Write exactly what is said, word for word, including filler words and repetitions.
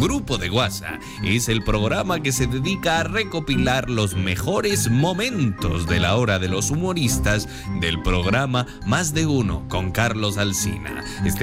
Grupo de Guasa es el programa que se dedica a recopilar los mejores momentos de la hora de los humoristas del programa Más de Uno con Carlos Alsina. Este